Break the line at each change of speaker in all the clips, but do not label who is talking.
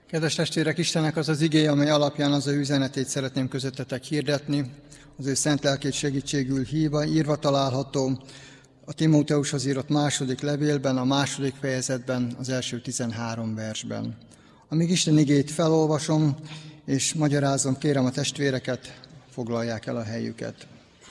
Kedves testvérek, Istennek az az igéje, amely alapján az ő üzenetét szeretném közöttetek hirdetni, az ő szent lelkét segítségül írva található a Timóteushoz írott második levélben, a második fejezetben, az első 13 versben. Amíg Isten igét felolvasom és magyarázom, kérem a testvéreket, foglalják el a helyüket.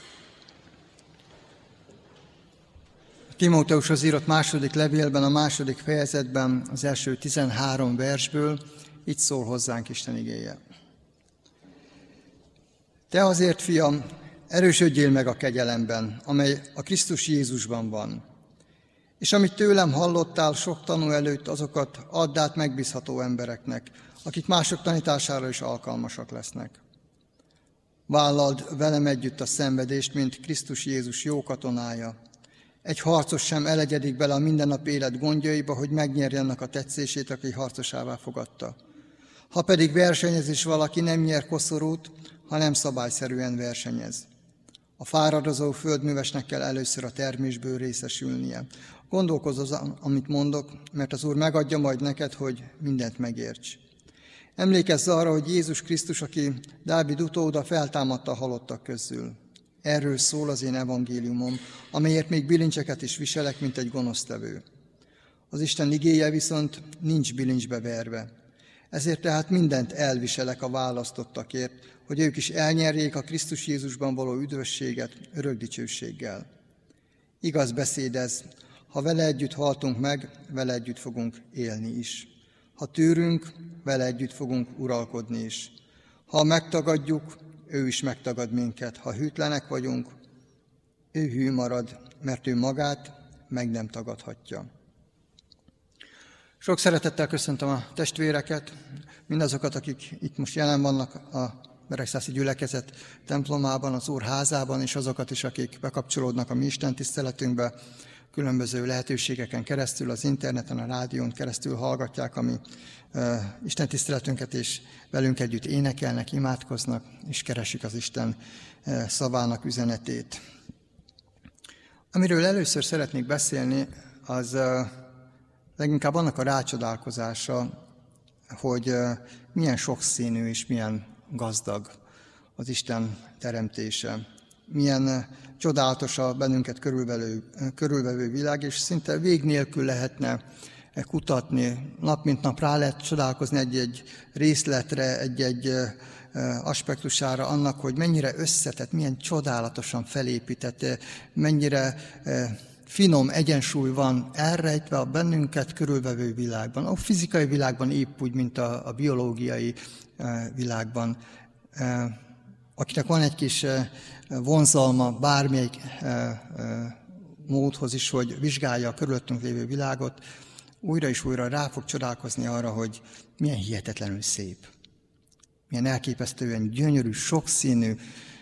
A Timóteushoz írott második levélben, a második fejezetben, az első 13 versből így szól hozzánk Isten igéje. Te azért, fiam, erősödjél meg a kegyelemben, amely a Krisztus Jézusban van. És amit tőlem hallottál sok tanú előtt, azokat add át megbízható embereknek, akik mások tanítására is alkalmasak lesznek. Vállald velem együtt a szenvedést, mint Krisztus Jézus jó katonája. Egy harcos sem elegyedik bele a mindennap élet gondjaiba, hogy megnyerje annak a tetszését, aki harcosává fogadta. Ha pedig versenyez is valaki, nem nyer koszorút, hanem szabályszerűen versenyez. A fáradozó földművesnek kell először a termésből részesülnie. Gondolkozz azon, amit mondok, mert az Úr megadja majd neked, hogy mindent megérts. Emlékezz arra, hogy Jézus Krisztus, aki Dávid utóda, feltámadta a halottak közül. Erről szól az én evangéliumom, amelyért még bilincseket is viselek, mint egy gonosztevő. Az Isten igéje viszont nincs bilincsbe verve. Ezért tehát mindent elviselek a választottakért, hogy ők is elnyerjék a Krisztus Jézusban való üdvösséget örök dicsőséggel. Igaz beszéd ez, ha vele együtt haltunk meg, vele együtt fogunk élni is. Ha tűrünk, vele együtt fogunk uralkodni is. Ha megtagadjuk, ő is megtagad minket. Ha hűtlenek vagyunk, ő hű marad, mert ő magát meg nem tagadhatja. Sok szeretettel köszöntöm a testvéreket, mindazokat, akik itt most jelen vannak a Beregszászi gyülekezet templomában, az Úr házában, és azokat is, akik bekapcsolódnak a mi istentiszteletünkbe, különböző lehetőségeken keresztül, az interneten, a rádión keresztül hallgatják a mi istentiszteletünket, és velünk együtt énekelnek, imádkoznak, és keresik az Isten szavának üzenetét. Amiről először szeretnék beszélni, az leginkább annak a rácsodálkozása, hogy milyen sokszínű és milyen gazdag az Isten teremtése. Milyen csodálatos a bennünket körülvevő világ, és szinte vég nélkül lehetne kutatni. Nap mint nap rá lehet csodálkozni egy-egy részletre, egy-egy aspektusára annak, hogy mennyire összetett, milyen csodálatosan felépített, mennyire finom egyensúly van elrejtve a bennünket körülvevő világban. A fizikai világban épp úgy, mint a biológiai világban. Akinek van egy kis vonzalma bármelyik módhoz is, hogy vizsgálja a körülöttünk lévő világot, újra és újra rá fog csodálkozni arra, hogy milyen hihetetlenül szép, milyen elképesztően gyönyörű, sokszínű,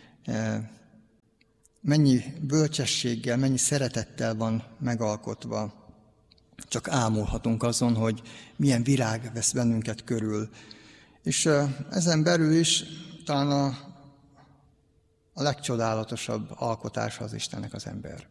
mennyi bölcsességgel, mennyi szeretettel van megalkotva. Csak ámulhatunk azon, hogy milyen virág vesz bennünket körül. És ezen belül is talán a legcsodálatosabb alkotása az Istennek az ember.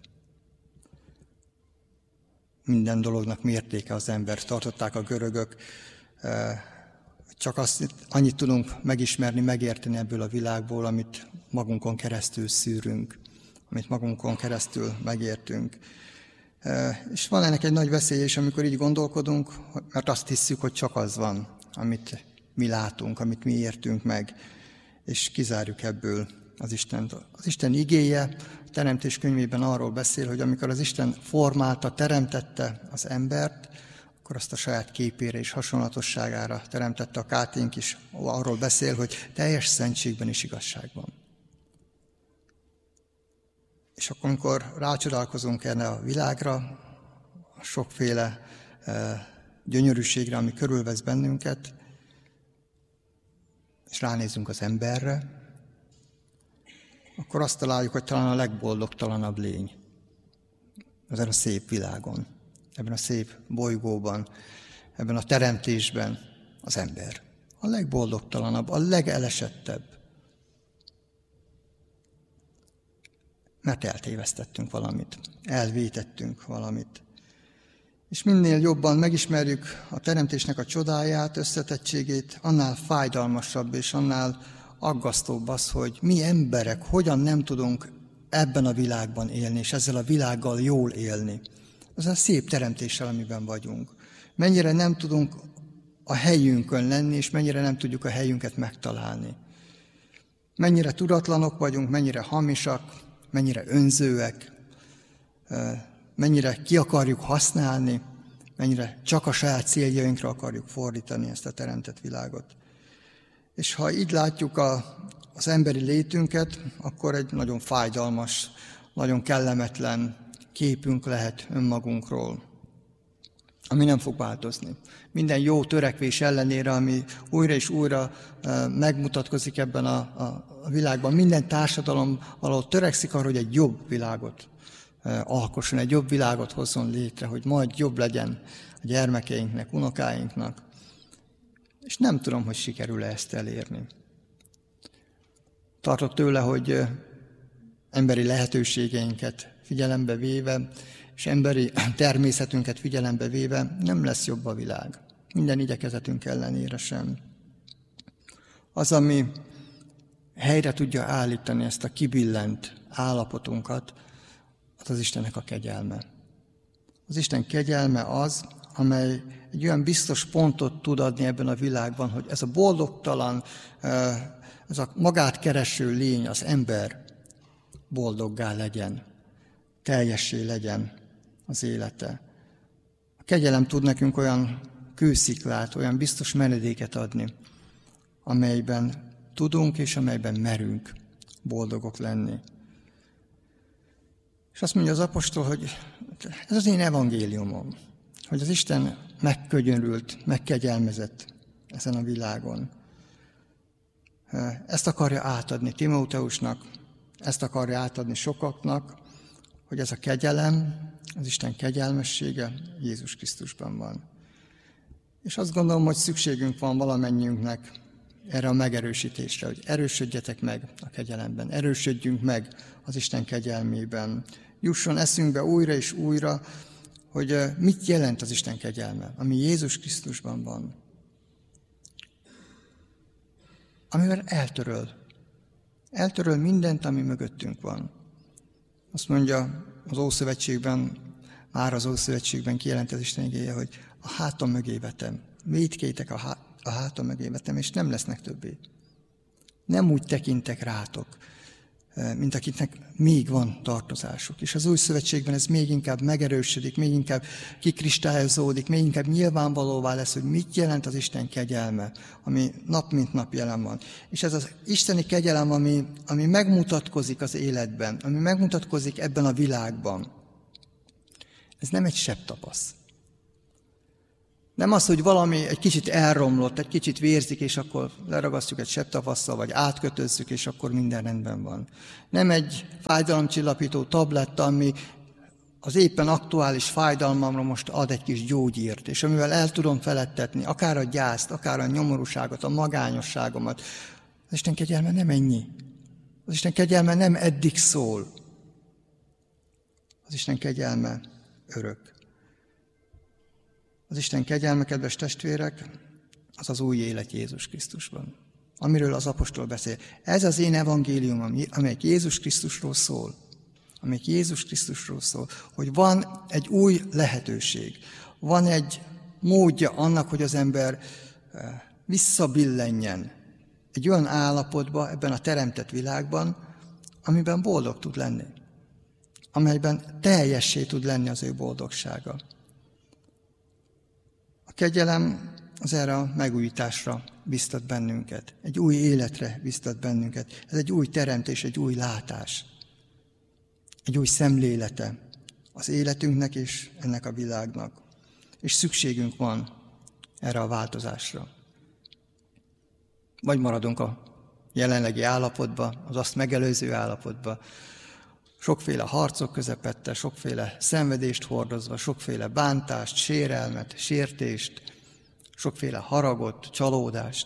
Minden dolognak mértéke az ember. Tartották a görögök, csak annyit tudunk megismerni, megérteni ebből a világból, amit magunkon keresztül szűrünk, amit magunkon keresztül megértünk. És van ennek egy nagy veszélye is, amikor így gondolkodunk, mert azt hiszük, hogy csak az van, amit mi látunk, amit mi értünk meg, és kizárjuk ebből az Istent. Az Isten igéje a Teremtés könyvében arról beszél, hogy amikor az Isten formálta, teremtette az embert, akkor azt a saját képére és hasonlatosságára teremtette. A Káténk is arról beszél, hogy teljes szentségben és igazságban. És akkor, amikor rácsodálkozunk erre a világra, a sokféle gyönyörűségre, ami körülvesz bennünket, és ránézünk az emberre, akkor azt találjuk, hogy talán a legboldogtalanabb lény ezen a szép világon, ebben a szép bolygóban, ebben a teremtésben az ember. A legboldogtalanabb, a legelesettebb. Mert eltévesztettünk valamit, elvétettünk valamit. És minél jobban megismerjük a teremtésnek a csodáját, összetettségét, annál fájdalmasabb és annál aggasztóbb az, hogy mi emberek hogyan nem tudunk ebben a világban élni, és ezzel a világgal jól élni. Az a szép teremtéssel, amiben vagyunk. Mennyire nem tudunk a helyünkön lenni, és mennyire nem tudjuk a helyünket megtalálni. Mennyire tudatlanok vagyunk, mennyire hamisak, mennyire önzőek, mennyire ki akarjuk használni, mennyire csak a saját céljainkra akarjuk fordítani ezt a teremtett világot. És ha így látjuk az emberi létünket, akkor egy nagyon fájdalmas, nagyon kellemetlen képünk lehet önmagunkról, ami nem fog változni. Minden jó törekvés ellenére, ami újra és újra megmutatkozik ebben a világban, minden társadalom valahol törekszik arra, hogy egy jobb világot alkosson, egy jobb világot hozzon létre, hogy majd jobb legyen a gyermekeinknek, unokáinknak. És nem tudom, hogy sikerül-e ezt elérni. Tartok tőle, hogy emberi lehetőségeinket figyelembe véve, és emberi természetünket figyelembe véve nem lesz jobb a világ. Minden igyekezetünk ellenére sem. Az, ami helyre tudja állítani ezt a kibillent állapotunkat, az Istennek a kegyelme. Az Isten kegyelme az, amely egy olyan biztos pontot tud adni ebben a világban, hogy ez a boldogtalan, ez a magát kereső lény, az ember boldoggá legyen, teljessé legyen az élete. A kegyelem tud nekünk olyan kősziklát, olyan biztos menedéket adni, amelyben tudunk és amelyben merünk boldogok lenni. És azt mondja az apostol, hogy ez az én evangéliumom, hogy az Isten megkönyörült, megkegyelmezett ezen a világon. Ezt akarja átadni Timóteusnak, ezt akarja átadni sokaknak, hogy ez a kegyelem, az Isten kegyelmessége Jézus Krisztusban van. És azt gondolom, hogy szükségünk van valamennyiünknek erre a megerősítésre, hogy erősödjetek meg a kegyelemben, erősödjünk meg az Isten kegyelmében. Jusson eszünkbe újra és újra, hogy mit jelent az Isten kegyelme, ami Jézus Krisztusban van. Amivel eltöröl mindent, ami mögöttünk van. Azt mondja az Ószövetségben, már az Ószövetségben kijelent az Isten igéje, hogy a hátam mögé vetem. Vétkétek a hátam mögé vetem, és nem lesznek többé. Nem úgy tekintek rátok, mint akiknek még van tartozásuk. És az Új Szövetségben ez még inkább megerősödik, még inkább kikristályozódik, még inkább nyilvánvalóvá lesz, hogy mit jelent az Isten kegyelme, ami nap mint nap jelen van. És ez az isteni kegyelem, ami megmutatkozik az életben, ami megmutatkozik ebben a világban. Ez nem egy sebtapasz. Nem az, hogy valami egy kicsit elromlott, egy kicsit vérzik, és akkor leragasztjuk egy sebtapasszal, vagy átkötözzük, és akkor minden rendben van. Nem egy fájdalomcsillapító tabletta, ami az éppen aktuális fájdalmamra most ad egy kis gyógyírt, és amivel el tudom feledtetni akár a gyászt, akár a nyomorúságot, a magányosságomat. Az Isten kegyelme nem ennyi. Az Isten kegyelme nem eddig szól. Az Isten kegyelme örök. Az Isten kegyelme, kedves testvérek, az az új élet Jézus Krisztusban, amiről az apostol beszél. Ez az én evangélium, amelyik Jézus Krisztusról szól. Amelyik Jézus Krisztusról szól, hogy van egy új lehetőség, van egy módja annak, hogy az ember visszabillenjen egy olyan állapotba ebben a teremtett világban, amiben boldog tud lenni, amelyben teljessé tud lenni az ő boldogsága. A kegyelem az erre a megújításra biztat bennünket, egy új életre biztat bennünket. Ez egy új teremtés, egy új látás, egy új szemlélete az életünknek és ennek a világnak. És szükségünk van erre a változásra. Vagy maradunk a jelenlegi állapotba, az azt megelőző állapotba, sokféle harcok közepette, sokféle szenvedést hordozva, sokféle bántást, sérelmet, sértést, sokféle haragot, csalódást,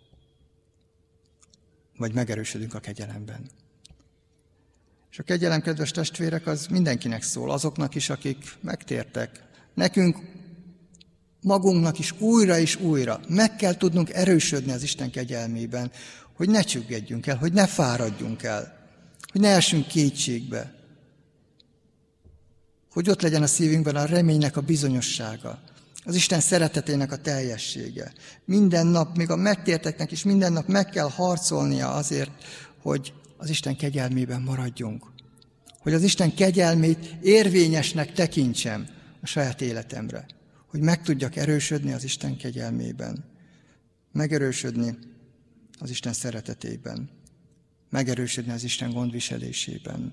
vagy megerősödünk a kegyelemben. És a kegyelem, kedves testvérek, az mindenkinek szól, azoknak is, akik megtértek, Nekünk magunknak is újra és újra meg kell tudnunk erősödni az Isten kegyelmében, hogy ne csüggedjünk el, hogy ne fáradjunk el, hogy ne essünk kétségbe, hogy ott legyen a szívünkben a reménynek a bizonyossága, az Isten szeretetének a teljessége. Minden nap, még a megtérteknek is minden nap meg kell harcolnia azért, hogy az Isten kegyelmében maradjunk. Hogy az Isten kegyelmét érvényesnek tekintsem a saját életemre. Hogy meg tudjak erősödni az Isten kegyelmében. Megerősödni az Isten szeretetében. Megerősödni az Isten gondviselésében.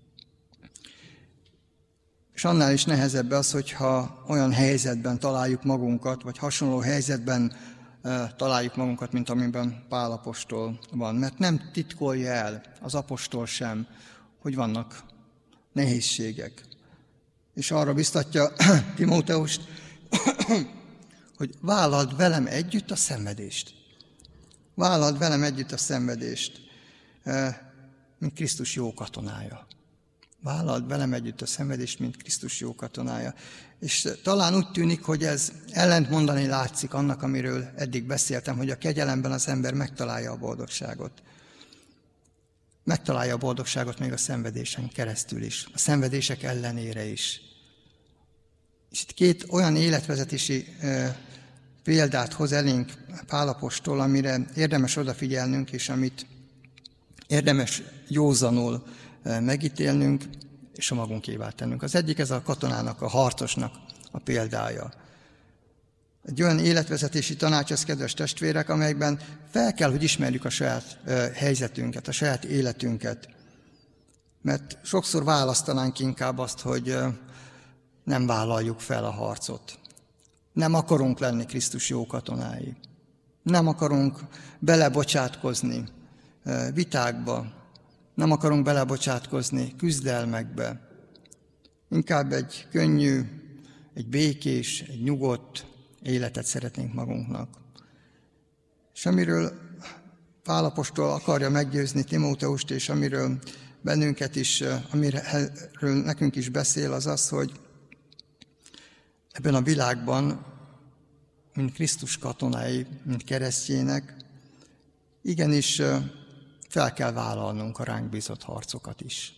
És annál is nehezebb az, hogyha olyan helyzetben találjuk magunkat, vagy hasonló helyzetben találjuk magunkat, mint amiben Pál apostol van. Mert nem titkolja el az apostol sem, hogy vannak nehézségek. És arra biztatja Timóteust, hogy vállald velem együtt a szenvedést. Vállald velem együtt a szenvedést, mint Krisztus jó katonája. Vállald velem együtt a szenvedést, mint Krisztus jó katonája. És talán úgy tűnik, hogy ez ellentmondani látszik annak, amiről eddig beszéltem, hogy a kegyelemben az ember megtalálja a boldogságot. Megtalálja a boldogságot még a szenvedésen keresztül is, a szenvedések ellenére is. És itt két olyan életvezetési példát hoz elénk Pál apostol, amire érdemes odafigyelnünk, és amit érdemes józanul megítélnünk, és a magunkévá tennünk. Az egyik ez a katonának, a harcosnak a példája. Egy olyan életvezetési tanács, kedves testvérek, amelyben fel kell, hogy ismerjük a saját helyzetünket, a saját életünket. Mert sokszor választanánk inkább azt, hogy nem vállaljuk fel a harcot. Nem akarunk lenni Krisztus jó katonái. Nem akarunk belebocsátkozni vitákba, nem akarunk belebocsátkozni küzdelmekbe. Inkább egy könnyű, egy békés, egy nyugodt életet szeretnénk magunknak. És amiről Pál apostol akarja meggyőzni Timóteust, és amiről bennünket is, amiről nekünk is beszél, az az, hogy ebben a világban, mint Krisztus katonái, mint keresztjének, igenis fel kell vállalnunk a ránk bízott harcokat is.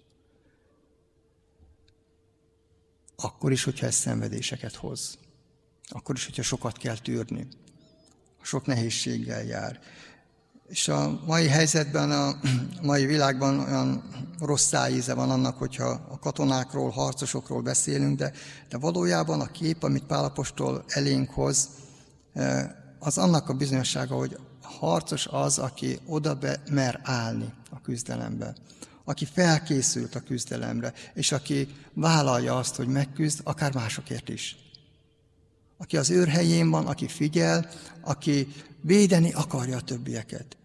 Akkor is, hogyha ez szenvedéseket hoz. Akkor is, hogyha sokat kell tűrni. Sok nehézséggel jár. És a mai helyzetben, a mai világban olyan rossz szájíze van annak, hogyha a katonákról, harcosokról beszélünk, de valójában a kép, amit Pál apostol elénk hoz, az annak a bizonyossága, hogy a harcos az, aki oda mer állni a küzdelembe, aki felkészült a küzdelemre, és aki vállalja azt, hogy megküzd, akár másokért is. Aki az őrhelyén van, aki figyel, aki védeni akarja a többieket.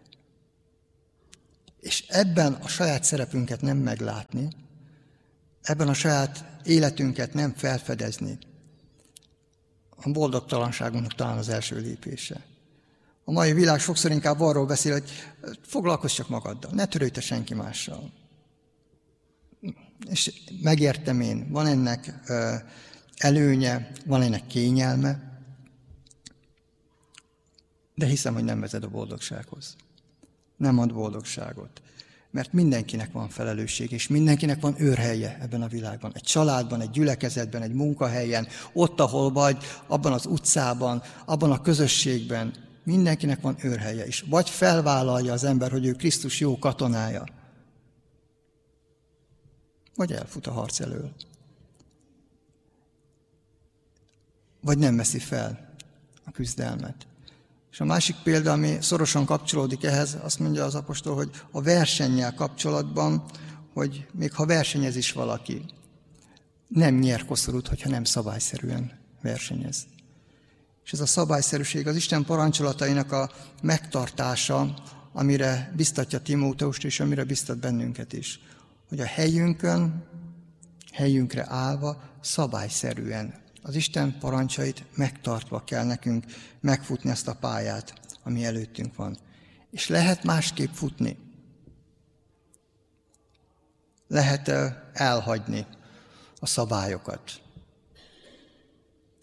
És ebben a saját szerepünket nem meglátni, ebben a saját életünket nem felfedezni, a boldogtalanságunknak talán az első lépése. A mai világ sokszor inkább arról beszél, hogy foglalkozz csak magaddal, ne törődj te senki mással. És megértem én, van ennek előnye, van ennek kényelme, de hiszem, hogy nem vezet a boldogsághoz. Nem ad boldogságot. Mert mindenkinek van felelősség, és mindenkinek van őrhelye ebben a világban. Egy családban, egy gyülekezetben, egy munkahelyen, ott, ahol vagy, abban az utcában, abban a közösségben, mindenkinek van őrhelye is. Vagy felvállalja az ember, hogy ő Krisztus jó katonája, vagy elfut a harc elől. Vagy nem veszi fel a küzdelmet. És a másik példa, ami szorosan kapcsolódik ehhez, azt mondja az apostol, hogy a versennyel kapcsolatban, hogy még ha versenyez is valaki, nem nyer koszorút, hogyha nem szabályszerűen versenyez. És ez a szabályszerűség az Isten parancsolatainak a megtartása, amire biztatja Timóteust, és amire biztat bennünket is. Hogy a helyünkre állva szabályszerűen, az Isten parancsait megtartva kell nekünk megfutni ezt a pályát, ami előttünk van. És lehet másképp futni. Lehet elhagyni a szabályokat.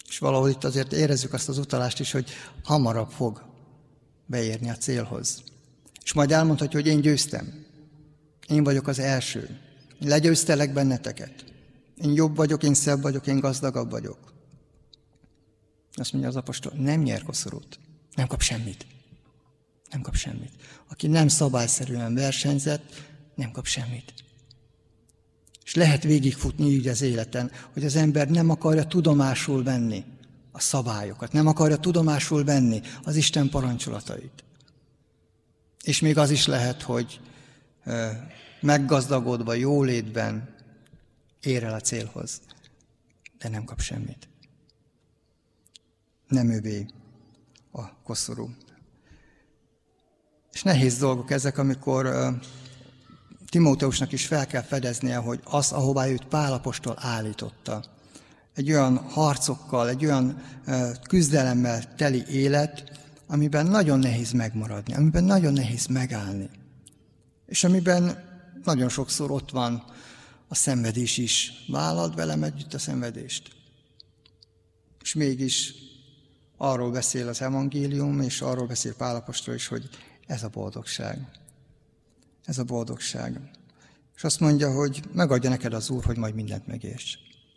És valahol itt azért érezzük azt az utalást is, hogy hamarabb fog beérni a célhoz. És majd elmondhatja, hogy én győztem. Én vagyok az első. Én legyőztelek benneteket. Én jobb vagyok, én szebb vagyok, én gazdagabb vagyok. Azt mondja az apostol, nem nyer koszorút. Nem kap semmit. Nem kap semmit. Aki nem szabályszerűen versenyzett, nem kap semmit. És lehet végigfutni így az életen, hogy az ember nem akarja tudomásul venni a szabályokat, nem akarja tudomásul venni az Isten parancsolatait. És még az is lehet, hogy meggazdagodva, jólétben ér el a célhoz, de nem kap semmit. Nem övé a koszorú. És nehéz dolgok ezek, amikor Timóteusnak is fel kell fedeznie, hogy az, ahová őt Pál apostol állította, egy olyan harcokkal, egy olyan küzdelemmel teli élet, amiben nagyon nehéz megmaradni, amiben nagyon nehéz megállni. És amiben nagyon sokszor ott van a szenvedés is. Vállald velem együtt a szenvedést. És mégis arról beszél az evangélium, és arról beszél Pál apostol is, hogy ez a boldogság. Ez a boldogság. És azt mondja, hogy megadja neked az Úr, hogy majd mindent megérts.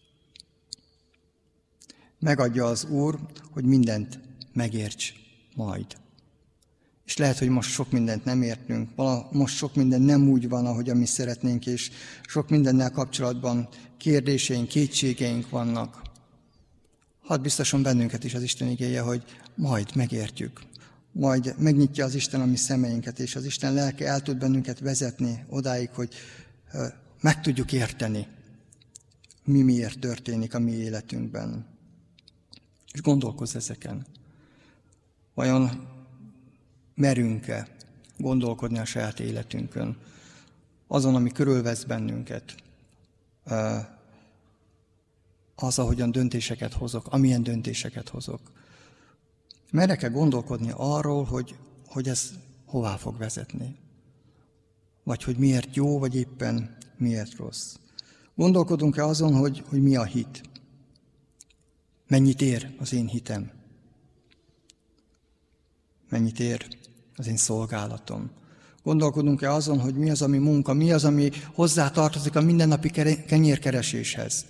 Megadja az Úr, hogy mindent megérts majd. És lehet, hogy most sok mindent nem értünk, most sok minden nem úgy van, ahogy mi szeretnénk, és sok mindennel kapcsolatban kérdéseink, kétségeink vannak. Hadd biztosan bennünket is az Isten igéje, hogy majd megértjük. Majd megnyitja az Isten a mi szemeinket, és az Isten lelke el tud bennünket vezetni odáig, hogy meg tudjuk érteni, mi miért történik a mi életünkben. És gondolkozz ezeken. Vajon merünk-e gondolkodni a saját életünkön, azon, ami körülvesz bennünket, az, ahogyan döntéseket hozok, amilyen döntéseket hozok. Merek-e gondolkodni arról, hogy ez hová fog vezetni? Vagy hogy miért jó, vagy éppen miért rossz? Gondolkodunk-e azon, hogy mi a hit? Mennyit ér az én hitem? Mennyit ér az én szolgálatom? Gondolkodunk-e azon, hogy mi az, ami munka, mi az, ami hozzátartozik a mindennapi kenyérkereséshez?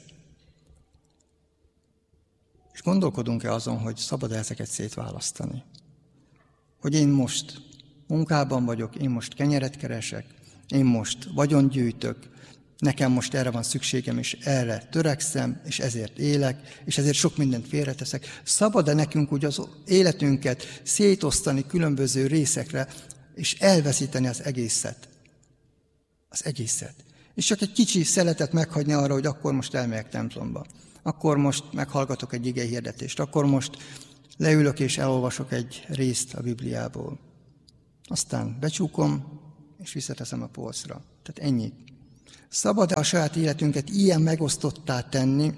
És gondolkodunk-e azon, hogy szabad ezeket szétválasztani? Hogy én most munkában vagyok, én most kenyeret keresek, én most vagyont gyűjtök, nekem most erre van szükségem, és erre törekszem, és ezért élek, és ezért sok mindent félreteszek. Szabad-e nekünk úgy az életünket szétosztani különböző részekre, és elveszíteni az egészet? Az egészet. És csak egy kicsi szeletet meghagyni arra, hogy akkor most elmegyek templomba. Akkor most meghallgatok egy ige hirdetést. Akkor most leülök és elolvasok egy részt a Bibliából. Aztán becsúkom, és visszateszem a polcra. Tehát ennyi. Szabad-e a saját életünket ilyen megosztottá tenni,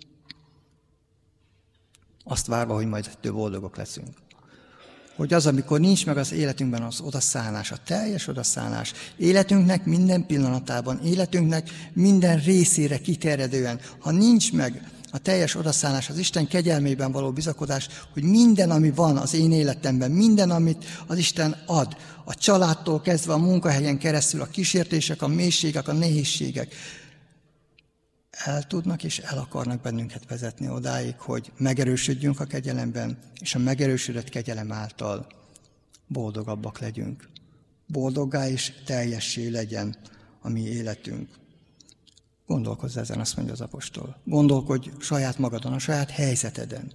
azt várva, hogy majd több boldogok leszünk? Hogy az, amikor nincs meg az életünkben az odaszállás, a teljes odaszállás, életünknek minden pillanatában, életünknek minden részére kiterjedően, ha nincs meg a teljes odaszállás, az Isten kegyelmében való bizakodás, hogy minden, ami van az én életemben, minden, amit az Isten ad, a családtól kezdve a munkahelyen keresztül, a kísértések, a mélységek, a nehézségek, el tudnak és el akarnak bennünket vezetni odáig, hogy megerősödjünk a kegyelemben, és a megerősödött kegyelem által boldogabbak legyünk. Boldoggá és teljessé legyen a mi életünk. Gondolkozz ezen, azt mondja az apostol. Gondolkodj saját magadon, a saját helyzeteden.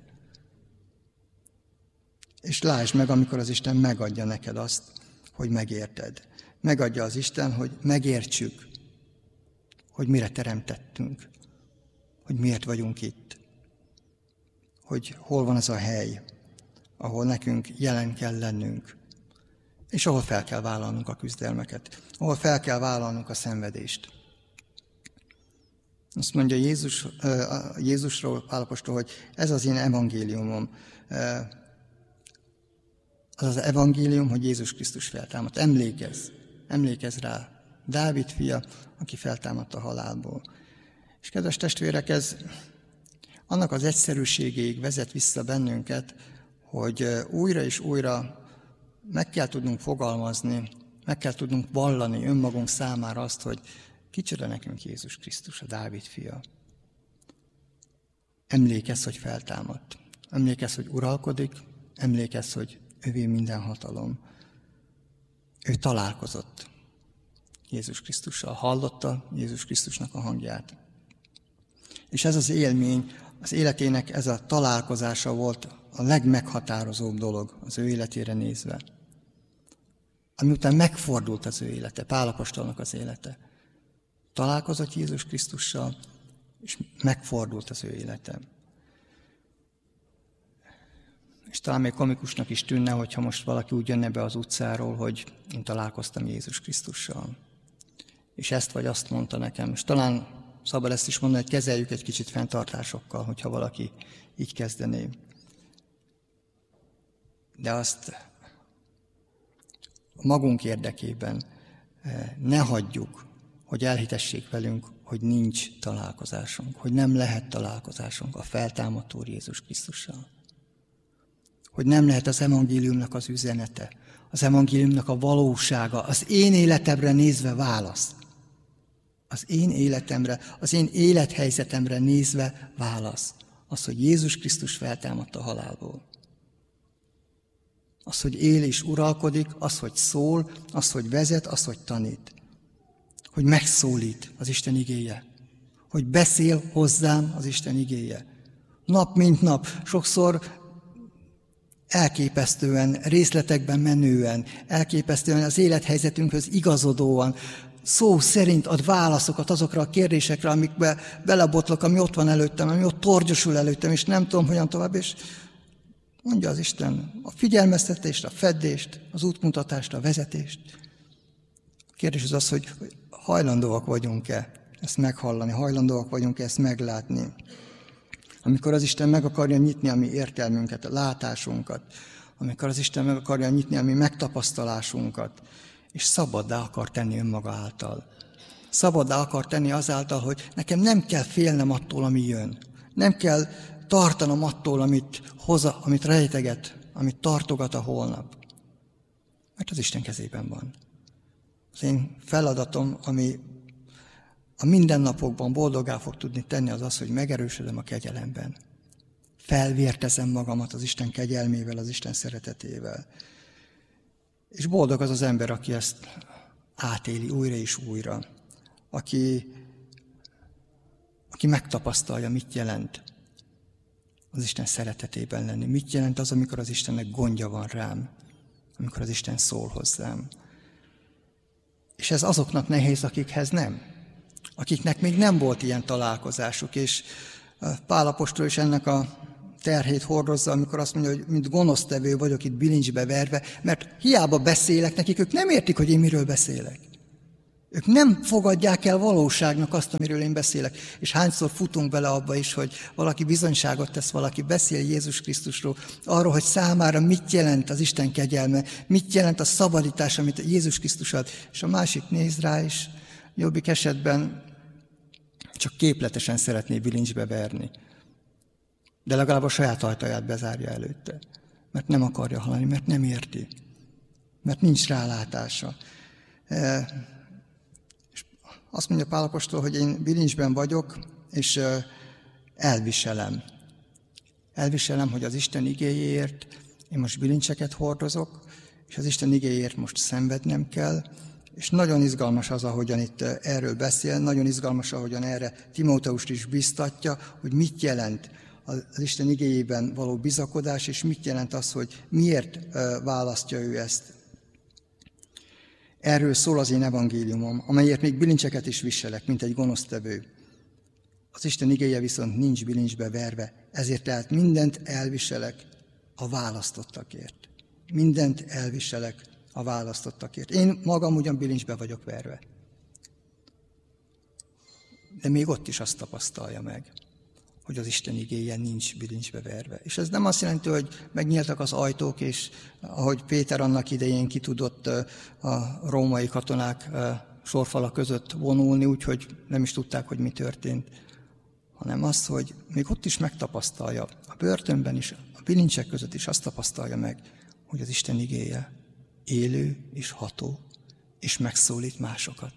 És lásd meg, amikor az Isten megadja neked azt, hogy megérted. Megadja az Isten, hogy megértsük, hogy mire teremtettünk, hogy miért vagyunk itt, hogy hol van az a hely, ahol nekünk jelen kell lennünk, és ahol fel kell vállalnunk a küzdelmeket, ahol fel kell vállalnunk a szenvedést. Azt mondja Jézusról, Pál apostol, hogy ez az én evangéliumom. Az az evangélium, hogy Jézus Krisztus feltámadt. Emlékezz rá. Dávid fia, aki feltámadt a halálból. És kedves testvérek, ez annak az egyszerűségéig vezet vissza bennünket, hogy újra és újra meg kell tudnunk fogalmazni, meg kell tudnunk vallani önmagunk számára azt, hogy kicsoda nekünk Jézus Krisztus, a Dávid fia. Emlékezz, hogy feltámadt. Emlékezz, hogy uralkodik, emlékezz, hogy övé minden hatalom. Ő találkozott Jézus Krisztussal, hallotta Jézus Krisztusnak a hangját. És ez az élmény, az életének ez a találkozása volt a legmeghatározóbb dolog az ő életére nézve. Ami után megfordult az ő élete, Pál apostolnak az élete. Találkozott Jézus Krisztussal, és megfordult az ő élete. És talán még komikusnak is tűnne, hogyha most valaki úgy jönne be az utcáról, hogy én találkoztam Jézus Krisztussal. És ezt vagy azt mondta nekem. És talán szabad ezt is mondani, hogy kezeljük egy kicsit fenntartásokkal, hogyha valaki így kezdené. De azt magunk érdekében ne hagyjuk, hogy elhitessék velünk, hogy nincs találkozásunk, hogy nem lehet találkozásunk a feltámadt Úr Jézus Krisztussal. Hogy nem lehet az evangéliumnak az üzenete, az evangéliumnak a valósága, az én életemre nézve válasz. Az én életemre, az én élethelyzetemre nézve válasz. Az, hogy Jézus Krisztus feltámadt a halálból. Az, hogy él és uralkodik, az, hogy szól, az, hogy vezet, az, hogy tanít. Hogy megszólít az Isten igéje. Hogy beszél hozzám az Isten igéje. Nap mint nap, sokszor elképesztően, részletekben menően, elképesztően az élethelyzetünkhöz igazodóan, szó szerint ad válaszokat azokra a kérdésekre, amikbe belebotlok, ami ott van előttem, ami ott torgyosul előttem, és nem tudom, hogyan tovább, és mondja az Isten a figyelmeztetést, a feddést, az útmutatást, a vezetést. A kérdés az az, hogy hajlandóak vagyunk-e ezt meghallani, hajlandóak vagyunk-e ezt meglátni. Amikor az Isten meg akarja nyitni a mi értelmünket, a látásunkat, amikor az Isten meg akarja nyitni a mi megtapasztalásunkat, és szabaddá akar tenni önmaga által. Szabaddá akar tenni azáltal, hogy nekem nem kell félnem attól, ami jön. Nem kell tartanom attól, amit hoz, amit rejteget, amit tartogat a holnap. Mert az Isten kezében van. Az én feladatom, ami a mindennapokban boldoggá fog tudni tenni, az az, hogy megerősödöm a kegyelemben. Felvértezem magamat az Isten kegyelmével, az Isten szeretetével. És boldog az az ember, aki ezt átéli újra és újra. Aki megtapasztalja, mit jelent az Isten szeretetében lenni. Mit jelent az, amikor az Istennek gondja van rám, amikor az Isten szól hozzám. És ez azoknak nehéz, akikhez nem. Akiknek még nem volt ilyen találkozásuk, és Pál apostol is ennek a terhét hordozza, amikor azt mondja, hogy mint gonosztevő vagyok itt bilincsbe verve, mert hiába beszélek nekik, ők nem értik, hogy én miről beszélek. Ők nem fogadják el valóságnak azt, amiről én beszélek. És hányszor futunk bele abba is, hogy valaki bizonyságot tesz, valaki beszél Jézus Krisztusról, arról, hogy számára mit jelent az Isten kegyelme, mit jelent a szabadítás, amit Jézus Krisztus ad. És a másik néz rá is, jobbik esetben csak képletesen szeretné bilincsbe verni. De legalább a saját ajtaját bezárja előtte. Mert nem akarja hallani, mert nem érti. Mert nincs rálátása. És azt mondja Pál apostol, hogy én bilincsben vagyok, és elviselem. Elviselem, hogy az Isten igéjéért én most bilincseket hordozok, és az Isten igéjéért most szenvednem kell, és nagyon izgalmas az, ahogyan itt erről beszél, nagyon izgalmas, ahogyan erre Timóteust is biztatja, hogy mit jelent az Isten igéjében való bizakodás, és mit jelent az, hogy miért választja ő ezt. Erről szól az én evangéliumom, amelyért még bilincseket is viselek, mint egy gonosztevő. Az Isten igéje viszont nincs bilincsbe verve, ezért tehát mindent elviselek a választottakért. Mindent elviselek a választottakért. Én magam ugyan bilincsbe vagyok verve. De még ott is azt tapasztalja meg, hogy az Isten igéje nincs bilincsbe verve. És ez nem azt jelenti, hogy megnyíltak az ajtók, és ahogy Péter annak idején ki tudott a római katonák sorfala között vonulni, úgyhogy nem is tudták, hogy mi történt, hanem az, hogy még ott is megtapasztalja, a börtönben is, a bilincsek között is azt tapasztalja meg, hogy az Isten igéje élő és ható, és megszólít másokat.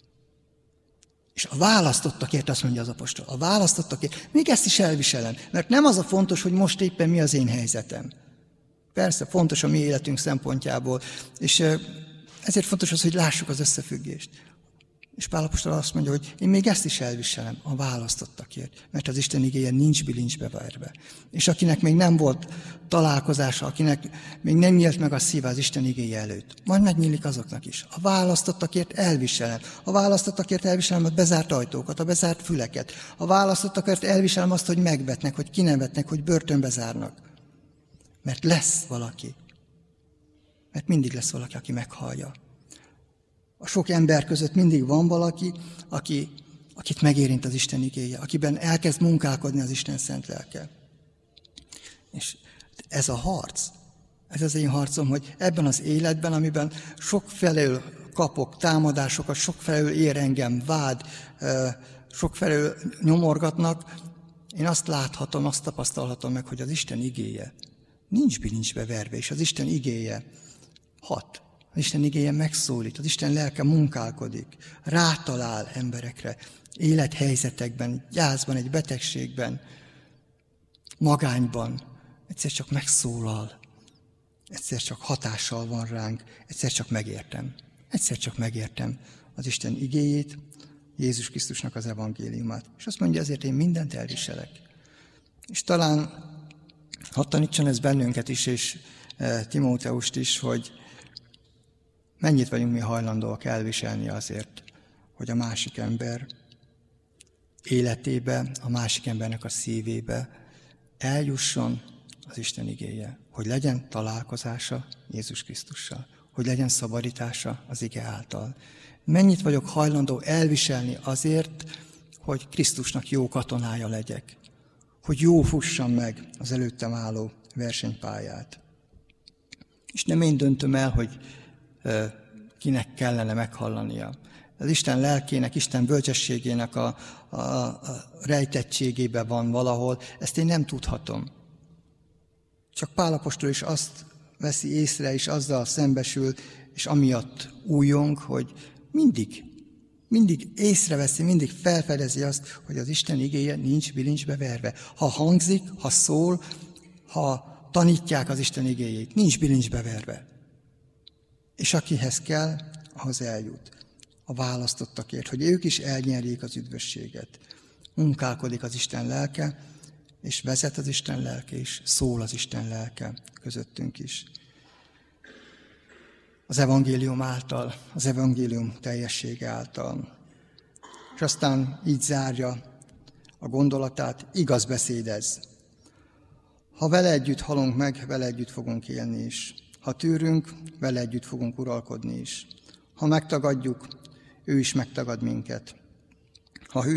És a választottakért, azt mondja az apostol, a választottakért, még ezt is elviselem, mert nem az a fontos, hogy most éppen mi az én helyzetem. Persze, fontos a mi életünk szempontjából, és ezért fontos az, hogy lássuk az összefüggést. És Pál apostol azt mondja, hogy én még ezt is elviselem a választottakért, mert az Isten igéje nincs bilincsbe verve. És akinek még nem volt találkozása, akinek még nem nyílt meg a szíve az Isten igéje előtt, majd megnyílik azoknak is. A választottakért elviselem. A választottakért elviselem a bezárt ajtókat, a bezárt füleket. A választottakért elviselem azt, hogy megvetnek, hogy kinevetnek, hogy börtönbe zárnak. Mert lesz valaki. Mert mindig lesz valaki, aki meghallja. A sok ember között mindig van valaki, akit megérint az Isten igéje, akiben elkezd munkálkodni az Isten szent lelke. És ez a harc, ez az én harcom, hogy ebben az életben, amiben sokfelől kapok támadásokat, sokfelől ér engem vád, sokfelől nyomorgatnak, én azt láthatom, azt tapasztalhatom meg, hogy az Isten igéje nincs bilincsbe verve, és az Isten igéje hat. Az Isten igéje megszólít, az Isten lelke munkálkodik, rátalál emberekre, élethelyzetekben, gyászban, egy betegségben, magányban. Egyszer csak megszólal, egyszer csak hatással van ránk, egyszer csak megértem. Egyszer csak megértem az Isten igéjét, Jézus Krisztusnak az evangéliumát. És azt mondja, ezért én mindent elviselek. És talán hadd tanítson ez bennünket is, és Timóteust is, hogy mennyit vagyunk mi hajlandóak elviselni azért, hogy a másik ember életébe, a másik embernek a szívébe eljusson az Isten igéje, hogy legyen találkozása Jézus Krisztussal, hogy legyen szabadítása az ige által. Mennyit vagyok hajlandó elviselni azért, hogy Krisztusnak jó katonája legyek, hogy jó fussam meg az előttem álló versenypályát. És nem én döntöm el, hogy kinek kellene meghallania. Az Isten lelkének, Isten bölcsességének a rejtettségében van valahol, ezt én nem tudhatom. Csak Pál apostol is azt veszi észre, és azzal szembesül, és amiatt újjong, hogy mindig észreveszi, mindig felfedezi azt, hogy az Isten igéje nincs bilincsbe verve. Ha hangzik, ha szól, ha tanítják az Isten igéjét, nincs bilincsbe verve. És akihez kell, ahhoz eljut. A választottakért, hogy ők is elnyerjék az üdvösséget. Munkálkodik az Isten lelke, és vezet az Isten lelke, és szól az Isten lelke közöttünk is. Az evangélium által, az evangélium teljessége által. És aztán így zárja a gondolatát, igaz beszéd ez. Ha vele együtt halunk meg, vele együtt fogunk élni is. Ha tűrünk, vele együtt fogunk uralkodni is. Ha megtagadjuk, ő is megtagad minket. Ha